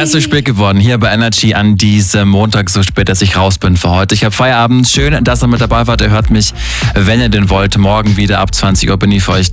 Er ist so spät geworden, hier bei Energy an diesem Montag, so spät, dass ich raus bin für heute. Ich habe Feierabend. Schön, dass ihr mit dabei wart. Ihr hört mich, wenn ihr denn wollt, morgen wieder ab 20 Uhr bin ich für euch